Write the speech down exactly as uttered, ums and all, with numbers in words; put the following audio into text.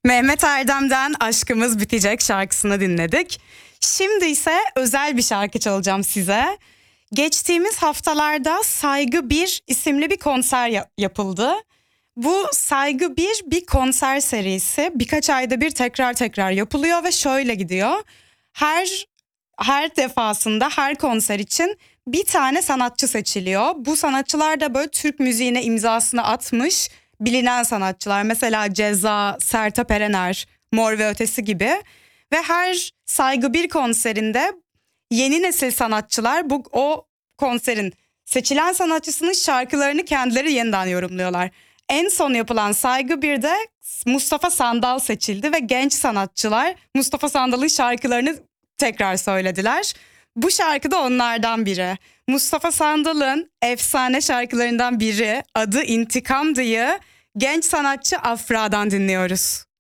Mehmet Erdem'den Aşkımız Bitecek şarkısını dinledik. Şimdi ise özel bir şarkı çalacağım size. Geçtiğimiz haftalarda Saygı bir isimli bir konser ya- yapıldı. Bu Saygı bir bir konser serisi. Birkaç ayda bir tekrar tekrar yapılıyor ve şöyle gidiyor. Her her defasında her konser için bir tane sanatçı seçiliyor. Bu sanatçılar da böyle Türk müziğine imzasını atmış bilinen sanatçılar. Mesela Ceza, Sertab Erener, Mor ve Ötesi gibi. Ve her Saygı bir konserinde yeni nesil sanatçılar bu o konserin seçilen sanatçısının şarkılarını kendileri yeniden yorumluyorlar. En son yapılan Saygı birde Mustafa Sandal seçildi ve genç sanatçılar Mustafa Sandal'ın şarkılarını tekrar söylediler. Bu şarkı da onlardan biri. Mustafa Sandal'ın efsane şarkılarından biri, adı İntikamdı'yı genç sanatçı Afra'dan dinliyoruz.